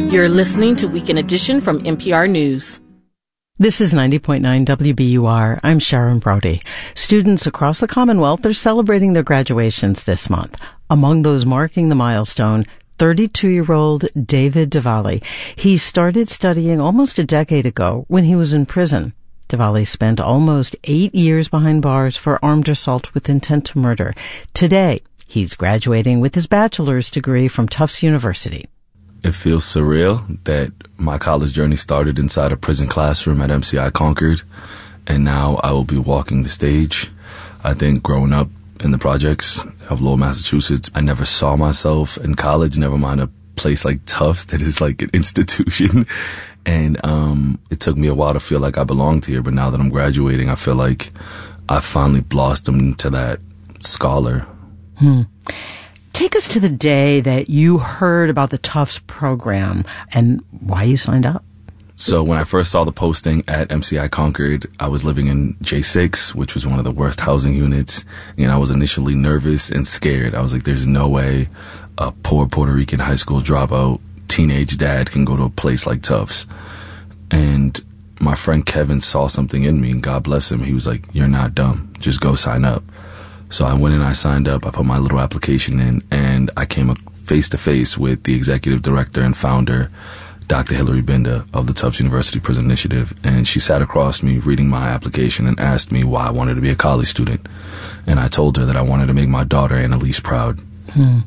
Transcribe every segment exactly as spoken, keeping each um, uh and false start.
You're listening to Weekend Edition from N P R News. This is ninety point nine W B U R. I'm Sharon Brody. Students across the Commonwealth are celebrating their graduations this month. Among those marking the milestone, thirty-two-year-old David Diwali. He started studying almost a decade ago when he was in prison. Diwali spent almost eight years behind bars for armed assault with intent to murder. Today, he's graduating with his bachelor's degree from Tufts University. It feels surreal that my college journey started inside a prison classroom at M C I Concord, and now I will be walking the stage. I think growing up in the projects of Lowell, Massachusetts, I never saw myself in college, never mind a place like Tufts that is like an institution. And um it took me a while to feel like I belonged here, but now that I'm graduating, I feel like I finally blossomed into that scholar. Hmm. Take us to the day that you heard about the Tufts program and why you signed up. So when I first saw the posting at M C I Concord, I was living in J six, which was one of the worst housing units, and I was initially nervous and scared. I was like, there's no way a poor Puerto Rican high school dropout teenage dad can go to a place like Tufts. And my friend Kevin saw something in me, and God bless him. He was like, you're not dumb. Just go sign up. So I went and I signed up. I put my little application in, and I came face to face with the executive director and founder, Doctor Hillary Binda of the Tufts University Prison Initiative. And she sat across me reading my application and asked me why I wanted to be a college student. And I told her that I wanted to make my daughter Annalise proud. Hmm.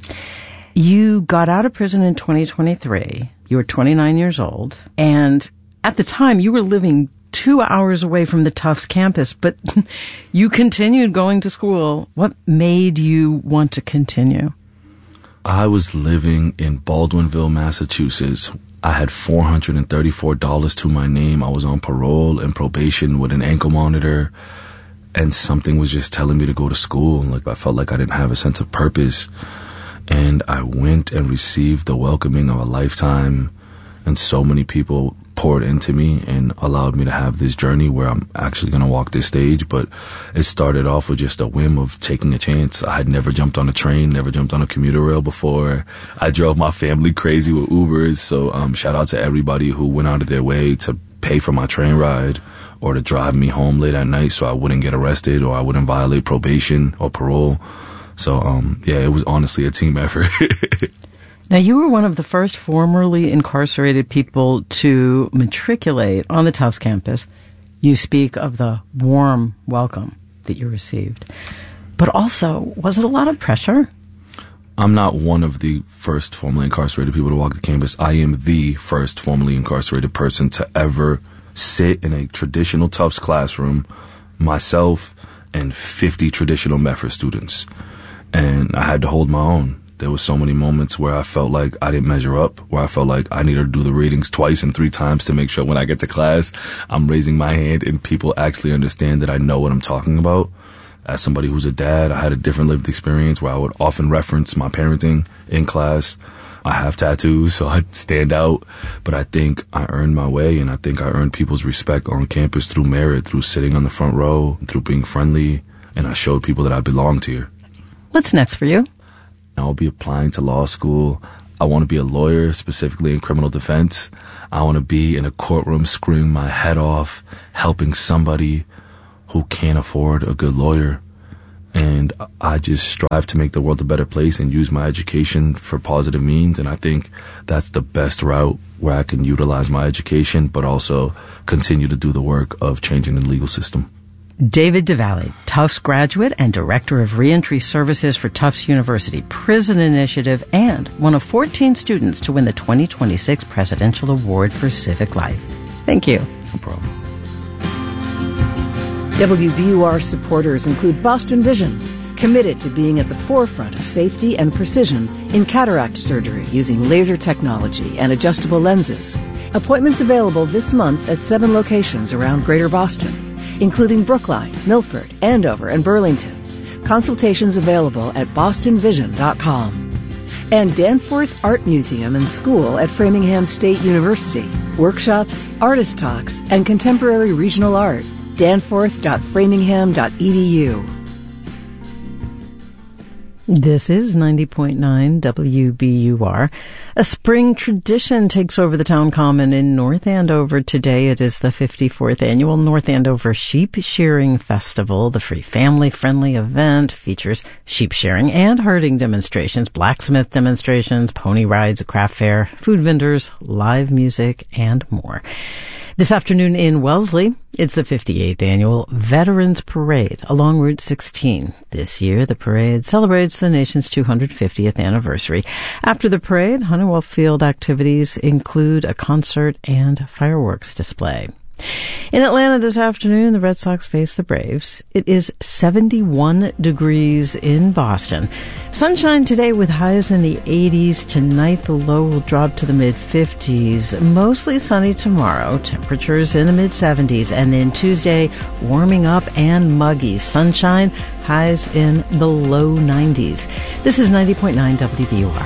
You got out of prison in twenty twenty-three. You were twenty-nine years old. And at the time, you were living two hours away from the Tufts campus, but you continued going to school. What made you want to continue? I was living in Baldwinville, Massachusetts. I had four hundred thirty-four dollars to my name. I was on parole and probation with an ankle monitor, and something was just telling me to go to school. Like, I felt like I didn't have a sense of purpose. And I went and received the welcoming of a lifetime, and so many people poured into me and allowed me to have this journey where I'm actually going to walk this stage. But it started off with just a whim of taking a chance. I had never jumped on a train, never jumped on a commuter rail before. I drove my family crazy with Ubers. So um, shout out to everybody who went out of their way to pay for my train ride or to drive me home late at night so I wouldn't get arrested or I wouldn't violate probation or parole. So, um, yeah, it was honestly a team effort. Now, you were one of the first formerly incarcerated people to matriculate on the Tufts campus. You speak of the warm welcome that you received. But also, was it a lot of pressure? I'm not one of the first formerly incarcerated people to walk the campus. I am the first formerly incarcerated person to ever sit in a traditional Tufts classroom, myself and fifty traditional Medford students. And I had to hold my own. There were so many moments where I felt like I didn't measure up, where I felt like I needed to do the readings twice and three times to make sure when I get to class, I'm raising my hand and people actually understand that I know what I'm talking about. As somebody who's a dad, I had a different lived experience where I would often reference my parenting in class. I have tattoos, so I stand out, but I think I earned my way, and I think I earned people's respect on campus through merit, through sitting on the front row, through being friendly, and I showed people that I belonged here. What's next for you? I'll be applying to law school. I want to be a lawyer, specifically in criminal defense. I want to be in a courtroom screaming my head off, helping somebody who can't afford a good lawyer. And I just strive to make the world a better place and use my education for positive means. And I think that's the best route where I can utilize my education, but also continue to do the work of changing the legal system. David Diwali, Tufts graduate and Director of Reentry Services for Tufts University Prison Initiative, and one of fourteen students to win the twenty twenty-six Presidential Award for Civic Life. Thank you. No problem. W B U R supporters include Boston Vision, committed to being at the forefront of safety and precision in cataract surgery using laser technology and adjustable lenses. Appointments available this month at seven locations around Greater Boston, including Brookline, Milford, Andover, and Burlington. Consultations available at boston vision dot com. And Danforth Art Museum and School at Framingham State University. Workshops, artist talks, and contemporary regional art. danforth dot framingham dot e d u. This is ninety point nine W B U R. A spring tradition takes over the town common in North Andover today. It is the fifty-fourth annual North Andover Sheep Shearing Festival. The free family-friendly event features sheep shearing and herding demonstrations, blacksmith demonstrations, pony rides, a craft fair, food vendors, live music, and more. This afternoon in Wellesley, it's the fifty-eighth annual Veterans Parade along Route sixteen. This year, the parade celebrates the nation's two hundred fiftieth anniversary. After the parade, Honeywell Field activities include a concert and fireworks display. In Atlanta this afternoon, the Red Sox face the Braves. It is seventy-one degrees in Boston. Sunshine today with highs in the eighties. Tonight, the low will drop to the mid-fifties. Mostly sunny tomorrow. Temperatures in the mid-seventies. And then Tuesday, warming up and muggy. Sunshine, highs in the low nineties. This is ninety point nine W B U R.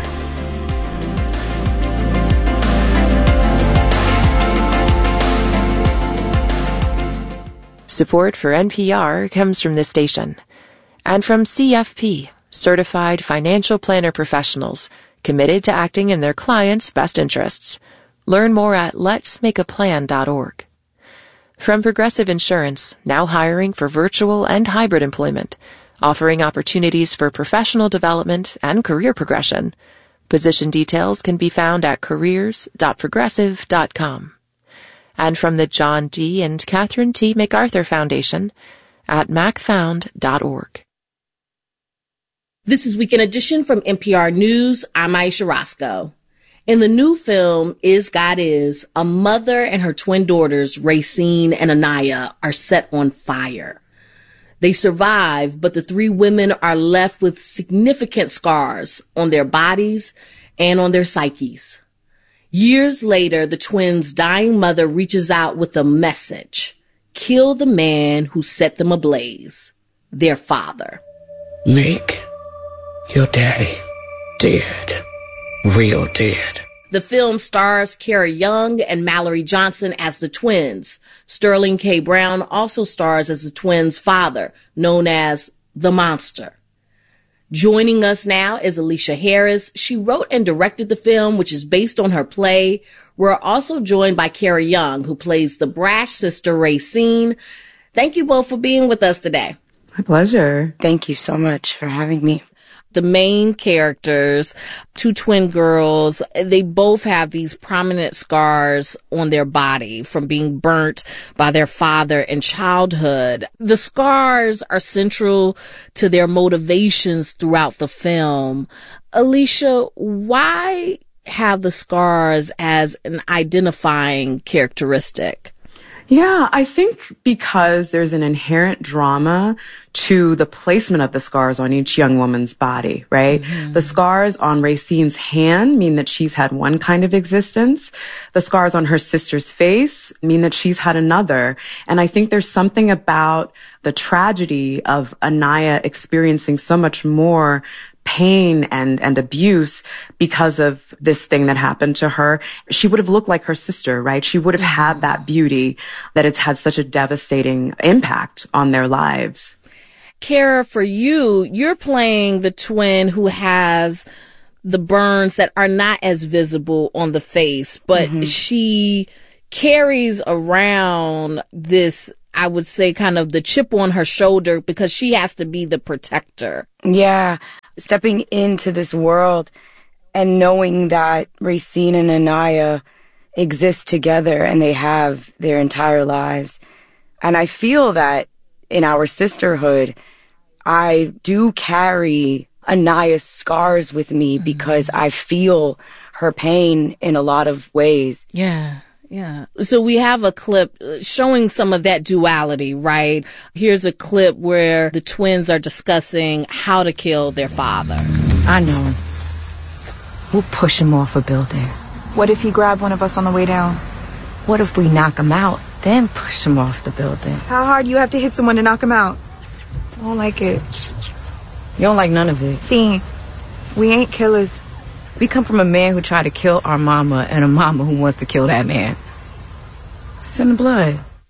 Support for N P R comes from this station and from C F P, Certified Financial Planner Professionals, committed to acting in their clients' best interests. Learn more at lets make a plan dot org. From Progressive Insurance, now hiring for virtual and hybrid employment, offering opportunities for professional development and career progression. Position details can be found at careers dot progressive dot com. And from the John D. and Catherine T. MacArthur Foundation at mac found dot org. This is Weekend Edition from N P R News. I'm Aisha Roscoe. In the new film, Is God Is, a mother and her twin daughters, Racine and Anaya, are set on fire. They survive, but the three women are left with significant scars on their bodies and on their psyches. Years later, the twins' dying mother reaches out with a message. Kill the man who set them ablaze. Their father. Make your daddy dead. Real dead. The film stars Kara Young and Mallory Johnson as the twins. Sterling K. Brown also stars as the twins' father, known as the Monster. Joining us now is Alicia Harris. She wrote and directed the film, which is based on her play. We're also joined by Kara Young, who plays the brash sister Racine. Thank you both for being with us today. My pleasure. Thank you so much for having me. The main characters, two twin girls, they both have these prominent scars on their body from being burnt by their father in childhood. The scars are central to their motivations throughout the film. Alicia, why have the scars as an identifying characteristic? Yeah, I think because there's an inherent drama to the placement of the scars on each young woman's body, right? Mm-hmm. The scars on Racine's hand mean that she's had one kind of existence. The scars on her sister's face mean that she's had another. And I think there's something about the tragedy of Anaya experiencing so much more pain and, and abuse because of this thing that happened to her. She would have looked like her sister, right? She would have had that beauty that it's had such a devastating impact on their lives. Kara, for you, you're playing the twin who has the burns that are not as visible on the face, but mm-hmm. she carries around this, I would say, kind of the chip on her shoulder because she has to be the protector. Yeah. Stepping into this world and knowing that Racine and Anaya exist together and they have their entire lives. And I feel that in our sisterhood, I do carry Anaya's scars with me mm-hmm. because I feel her pain in a lot of ways. Yeah. Yeah. So we have a clip showing some of that duality, right? Here's a clip where the twins are discussing how to kill their father. I know him. We'll push him off a building. What if he grabbed one of us on the way down? What if we knock him out, then push him off the building? How hard you have to hit someone to knock him out? I don't like it. You don't like none of it? See, we ain't killers. We come from a man who tried to kill our mama and a mama who wants to kill that man. It's in the blood.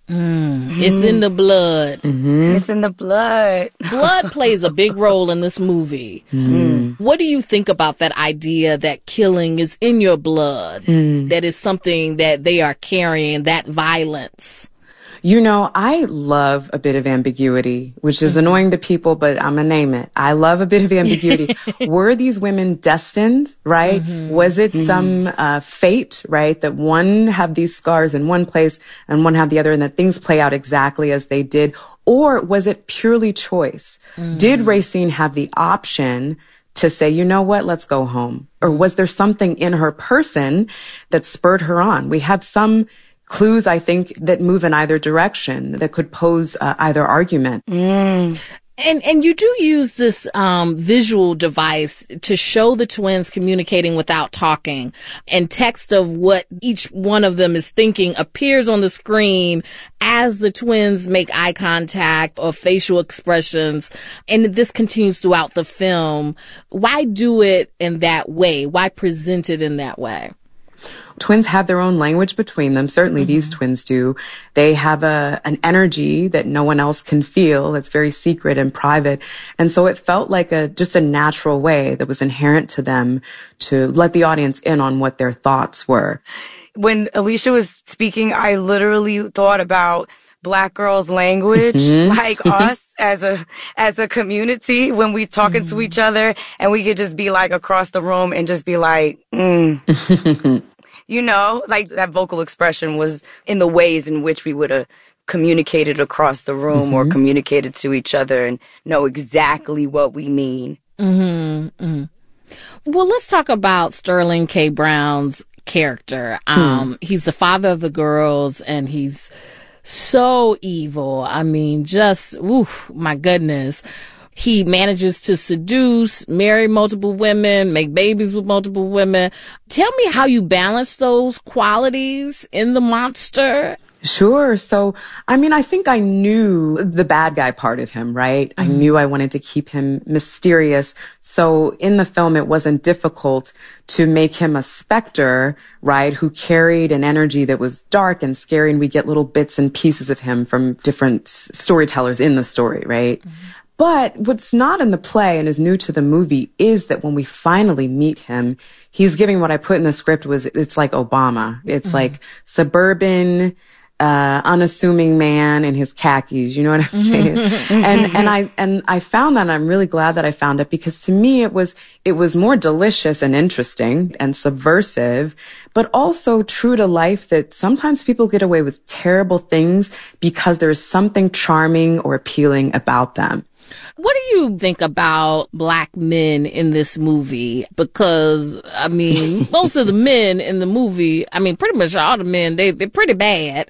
Mm, mm. It's in the blood. Mm-hmm. It's in the blood. Blood plays a big role in this movie. Mm. What do you think about that idea that killing is in your blood? Mm. That is something that they are carrying, that violence? You know, I love a bit of ambiguity, which is mm-hmm. annoying to people, but I'm going to name it. I love a bit of ambiguity. Were these women destined, right? Mm-hmm. Was it mm-hmm. some uh, fate, right? That one have these scars in one place and one have the other, and that things play out exactly as they did? Or was it purely choice? Mm-hmm. Did Racine have the option to say, you know what, let's go home? Or was there something in her person that spurred her on? We have some clues, I think, that move in either direction that could pose uh, either argument. Mm. And and you do use this um, visual device to show the twins communicating without talking, and text of what each one of them is thinking appears on the screen as the twins make eye contact or facial expressions. And this continues throughout the film. Why do it in that way? Why present it in that way? Twins have their own language between them. Certainly mm-hmm. these twins do. They have a, an energy that no one else can feel. It's very secret and private. And so it felt like a, just a natural way that was inherent to them to let the audience in on what their thoughts were. When Alicia was speaking, I literally thought about Black girls' language, mm-hmm. like us as a, as a community when we talking mm-hmm. to each other, and we could just be like across the room and just be like, mm. You know, like that vocal expression was in the ways in which we would have communicated across the room mm-hmm. or communicated to each other and know exactly what we mean. Mm-hmm. Mm-hmm. Well, let's talk about Sterling K. Brown's character. Um, hmm. He's the father of the girls, and he's so evil. I mean, just, oof, my goodness. He manages to seduce, marry multiple women, make babies with multiple women. Tell me how you balance those qualities in the monster. Sure. So, I mean, I think I knew the bad guy part of him, right? Mm-hmm. I knew I wanted to keep him mysterious. So in the film, it wasn't difficult to make him a specter, right? Who carried an energy that was dark and scary. And we get little bits and pieces of him from different storytellers in the story, right? Mm-hmm. But what's not in the play and is new to the movie is that when we finally meet him, he's giving what I put in the script was, it's like Obama. It's mm-hmm. like suburban, uh, unassuming man in his khakis. You know what I'm saying? and, and I, and I found that, and I'm really glad that I found it, because to me it was, it was more delicious and interesting and subversive, but also true to life, that sometimes people get away with terrible things because there is something charming or appealing about them. What do you think about Black men in this movie? Because, I mean, most of the men in the movie, I mean, pretty much all the men, they, they're pretty bad.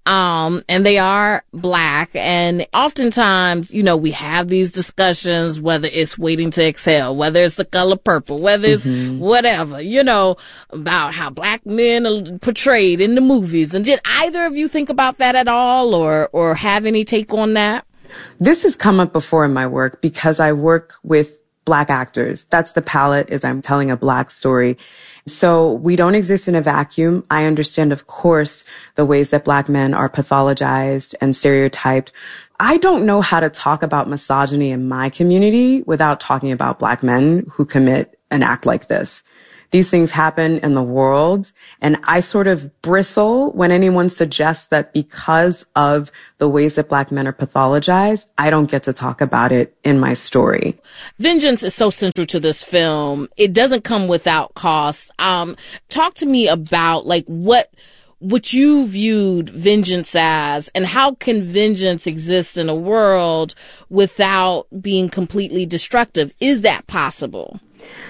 Um, and they are Black. And oftentimes, you know, we have these discussions, whether it's Waiting to Exhale, whether it's The Color Purple, whether it's mm-hmm. whatever, you know, about how Black men are portrayed in the movies. And did either of you think about that at all, or, or have any take on that? This has come up before in my work because I work with Black actors. That's the palette, is I'm telling a Black story. So we don't exist in a vacuum. I understand, of course, the ways that Black men are pathologized and stereotyped. I don't know how to talk about misogyny in my community without talking about Black men who commit an act like this. These things happen in the world, and I sort of bristle when anyone suggests that because of the ways that Black men are pathologized, I don't get to talk about it in my story. Vengeance is so central to this film. It doesn't come without cost. Um, talk to me about, like, what what you viewed vengeance as, and how can vengeance exist in a world without being completely destructive? Is that possible?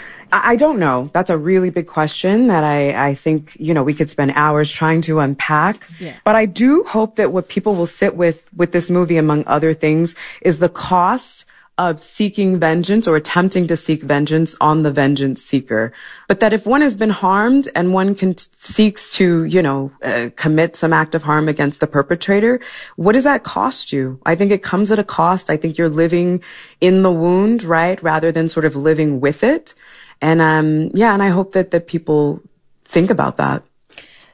I don't know. That's a really big question that I, I think, you know, we could spend hours trying to unpack. Yeah. But I do hope that what people will sit with, with this movie, among other things, is the cost of seeking vengeance or attempting to seek vengeance on the vengeance seeker. But that if one has been harmed and one can t- seeks to, you know, uh, commit some act of harm against the perpetrator, what does that cost you? I think it comes at a cost. I think you're living in the wound, right? Rather than sort of living with it. And, um, yeah, and I hope that, that people think about that.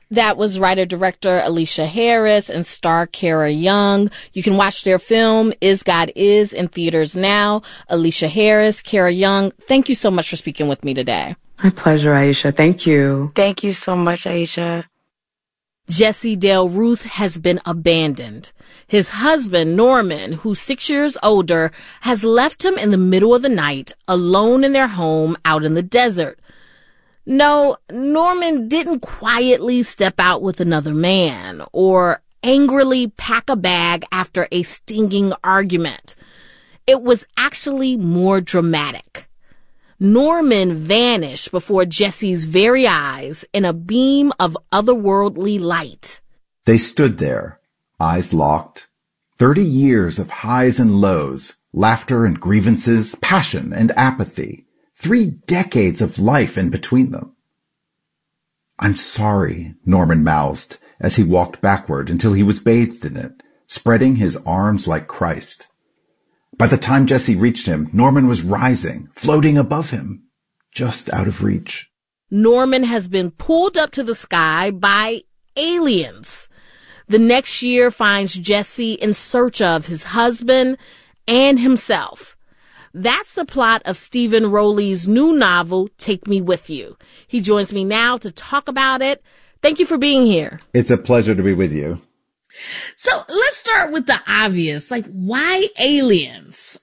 That was writer-director Alicia Harris and star Kara Young. You can watch their film, Is God Is, in theaters now. Alicia Harris, Kara Young, thank you so much for speaking with me today. My pleasure, Aisha. Thank you. Thank you so much, Aisha. Jesse Dale Ruth has been abandoned. His husband, Norman, who's six years older, has left him in the middle of the night, alone in their home out in the desert. No, Norman didn't quietly step out with another man or angrily pack a bag after a stinging argument. It was actually more dramatic. Norman vanished before Jesse's very eyes in a beam of otherworldly light. They stood there, eyes locked. Thirty years of highs and lows, laughter and grievances, passion and apathy. Three decades of life in between them. I'm sorry, Norman mouthed as he walked backward until he was bathed in it, spreading his arms like Christ. By the time Jesse reached him, Norman was rising, floating above him, just out of reach. Norman has been pulled up to the sky by aliens. The next year finds Jesse in search of his husband and himself. That's the plot of Stephen Rowley's new novel, Take Me With You. He joins me now to talk about it. Thank you for being here. It's a pleasure to be with you. So let's start with the obvious. Like, why aliens?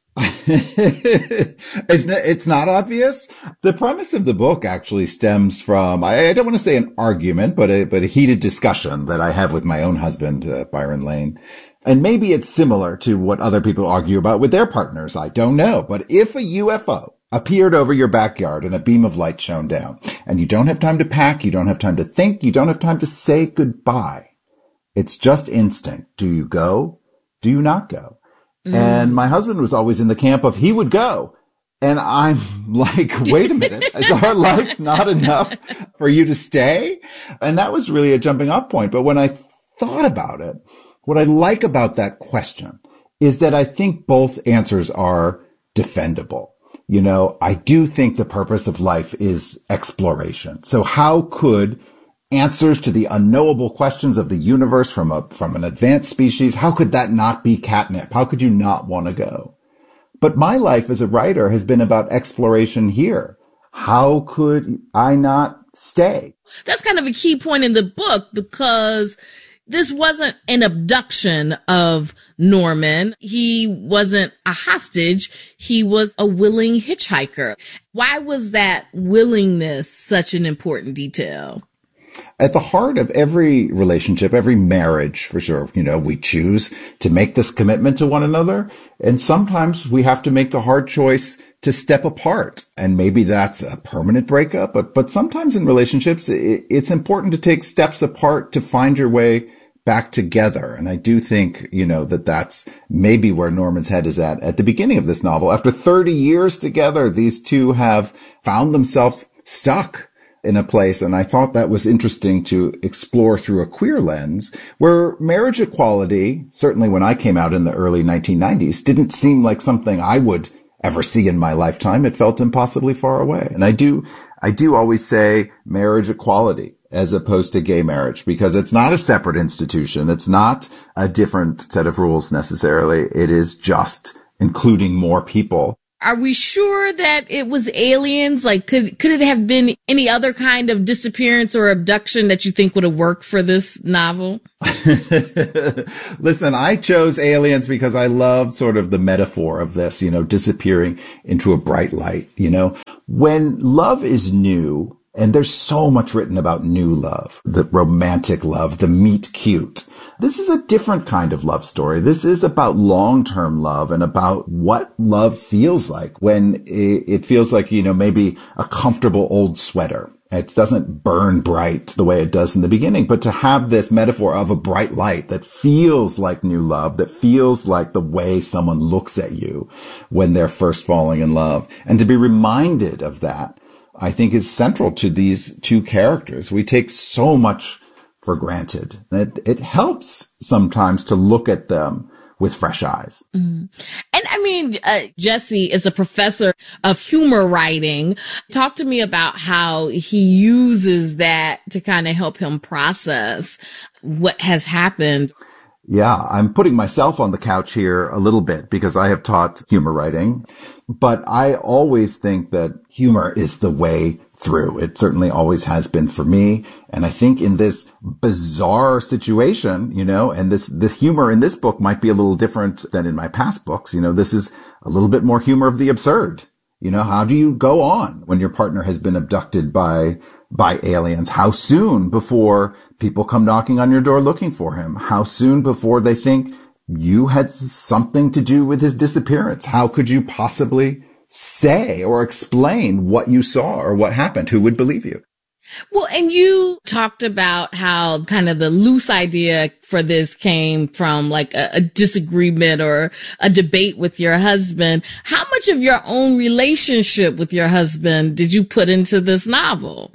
It's not obvious. The premise of the book actually stems from, I don't want to say an argument, but a, but a heated discussion that I have with my own husband, uh, Byron Lane. And maybe it's similar to what other people argue about with their partners. I don't know. But if a U F O appeared over your backyard and a beam of light shone down, and you don't have time to pack, you don't have time to think, you don't have time to say goodbye. It's just instinct. Do you go? Do you not go? Mm. And my husband was always in the camp of he would go. And I'm like, wait a minute. Is our life not enough for you to stay? And that was really a jumping off point. But when I thought about it, what I like about that question is that I think both answers are defendable. You know, I do think the purpose of life is exploration. So how could answers to the unknowable questions of the universe from a, from an advanced species, how could that not be catnip? How could you not want to go? But my life as a writer has been about exploration here. How could I not stay? That's kind of a key point in the book because this wasn't an abduction of Norman. He wasn't a hostage. He was a willing hitchhiker. Why was that willingness such an important detail? At the heart of every relationship, every marriage, for sure, you know, we choose to make this commitment to one another. And sometimes we have to make the hard choice to step apart. And maybe that's a permanent breakup. But, but sometimes in relationships, it, it's important to take steps apart to find your way back together. And I do think, you know, that that's maybe where Norman's head is at at the beginning of this novel. After thirty years together, these two have found themselves stuck in a place. And I thought that was interesting to explore through a queer lens where marriage equality, certainly when I came out in the early nineteen nineties, didn't seem like something I would ever see in my lifetime. It felt impossibly far away. And I do, I do always say marriage equality as opposed to gay marriage, because it's not a separate institution. It's not a different set of rules necessarily. It is just including more people. Are we sure that it was aliens? Like, could could it have been any other kind of disappearance or abduction that you think would have worked for this novel? Listen, I chose aliens because I love sort of the metaphor of this, you know, disappearing into a bright light, you know. When love is new, and there's so much written about new love, the romantic love, the meet cute. This is a different kind of love story. This is about long-term love and about what love feels like when it feels like, you know, maybe a comfortable old sweater. It doesn't burn bright the way it does in the beginning, but to have this metaphor of a bright light that feels like new love, that feels like the way someone looks at you when they're first falling in love, and to be reminded of that, I think is central to these two characters. We take so much for granted. It, it helps sometimes to look at them with fresh eyes. Mm. And I mean, uh, Jesse is a professor of humor writing. Talk to me about how he uses that to kind of help him process what has happened. Yeah, I'm putting myself on the couch here a little bit because I have taught humor writing, but I always think that humor is the way through. It certainly always has been for me. And I think in this bizarre situation, you know, and this, this humor in this book might be a little different than in my past books. You know, this is a little bit more humor of the absurd. You know, how do you go on when your partner has been abducted by, by aliens? How soon before people come knocking on your door looking for him? How soon before they think you had something to do with his disappearance? How could you possibly say or explain what you saw or what happened? Who would believe you? Well, and you talked about how kind of the loose idea for this came from like a, a disagreement or a debate with your husband. How much of your own relationship with your husband did you put into this novel?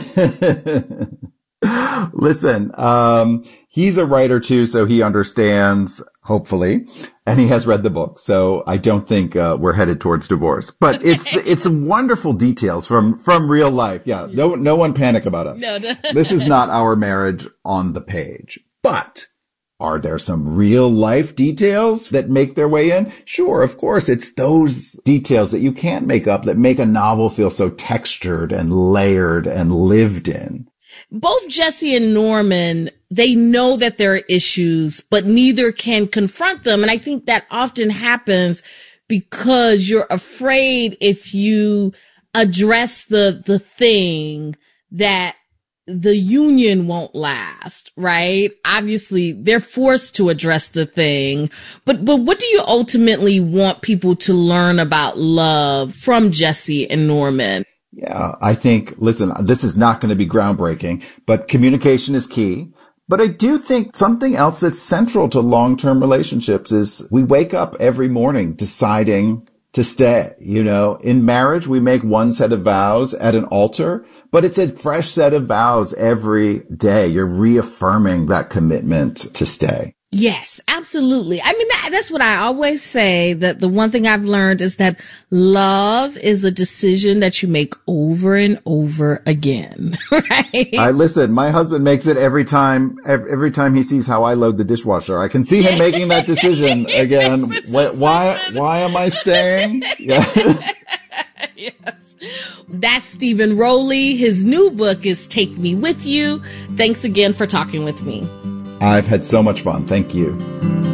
Listen, um, he's a writer too, so he understands, hopefully, and he has read the book. So I don't think uh, we're headed towards divorce. But it's it's wonderful details from from real life. Yeah, no no one panic about us. No, no. This is not our marriage on the page. But are there some real life details that make their way in? Sure, of course. It's those details that you can't make up that make a novel feel so textured and layered and lived in. Both Jesse and Norman, they know that there are issues, but neither can confront them. And I think that often happens because you're afraid if you address the, the thing that the union won't last, right? Obviously, they're forced to address the thing. But, but what do you ultimately want people to learn about love from Jesse and Norman? Yeah, I think, listen, this is not going to be groundbreaking, but communication is key. But I do think something else that's central to long-term relationships is we wake up every morning deciding to stay. You know, in marriage, we make one set of vows at an altar, but it's a fresh set of vows every day. You're reaffirming that commitment to stay. Yes, absolutely. I mean, that, that's what I always say, that the one thing I've learned is that love is a decision that you make over and over again, right? I listen, my husband makes it every time, every, every time he sees how I load the dishwasher. I can see him making that decision again. Why, why, why am I staying? Yeah. Yes. That's Stephen Rowley. His new book is Take Me With You. Thanks again for talking with me. I've had so much fun. Thank you.